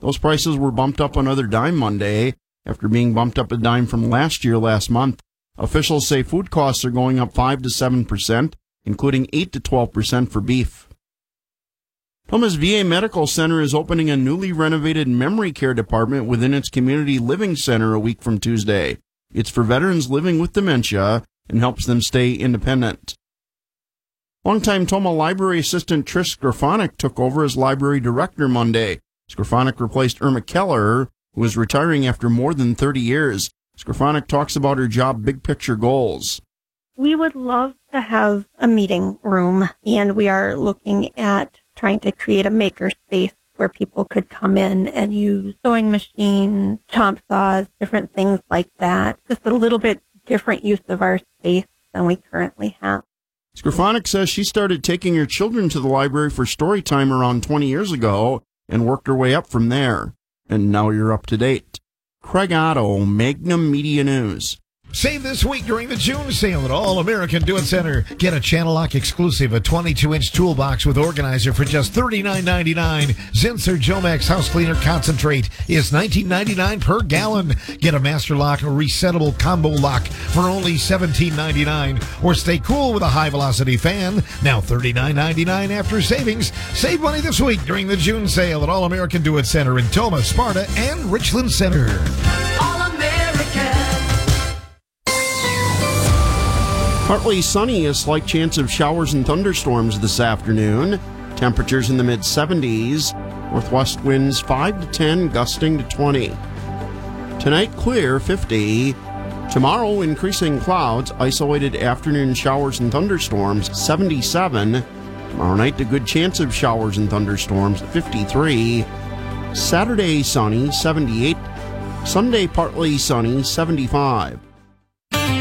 Those prices were bumped up another dime Monday after being bumped up a dime from last month. Officials say food costs are going up 5 to 7%, including 8 to 12% for beef. Thomas VA Medical Center is opening a newly renovated memory care department within its community living center a week from Tuesday. It's for veterans living with dementia and helps them stay independent. Longtime Toma Library Assistant Trish Skrafonic took over as library director Monday. Skrafonic replaced Irma Keller, who is retiring after more than 30 years. Skrafonic talks about her job big picture goals. We would love to have a meeting room, and we are looking at trying to create a maker space where people could come in and use sewing machines, chomp saws, different things like that. Just a little bit different use of our space than we currently have. Skrafonic says she started taking her children to the library for story time around 20 years ago and worked her way up from there. And now you're up to date. Craig Otto, Magnum Media News. Save this week during the June sale at All American Do It Center. Get a Channel Lock exclusive, a 22-inch toolbox with organizer for just $39.99. Zinsser Jomax House Cleaner Concentrate is $19.99 per gallon. Get a Master Lock or resettable combo lock for only $17.99. Or stay cool with a high-velocity fan, now $39.99 after savings. Save money this week during the June sale at All American Do It Center in Toma, Sparta, and Richland Center. Partly sunny, a slight chance of showers and thunderstorms this afternoon. Temperatures in the mid-70s. Northwest winds 5 to 10, gusting to 20. Tonight, clear, 50. Tomorrow, increasing clouds, isolated afternoon showers and thunderstorms, 77. Tomorrow night, a good chance of showers and thunderstorms, 53. Saturday, sunny, 78. Sunday, partly sunny, 75.